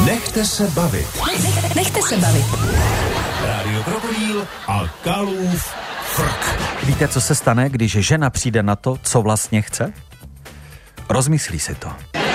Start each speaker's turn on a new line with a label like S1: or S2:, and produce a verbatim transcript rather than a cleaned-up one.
S1: Nechte se bavit.
S2: Nechte se bavit.
S1: Rádio Krokodýl a Kalův frk.
S3: Víte, co se stane, když žena přijde na to, co vlastně chce? Rozmyslí si to.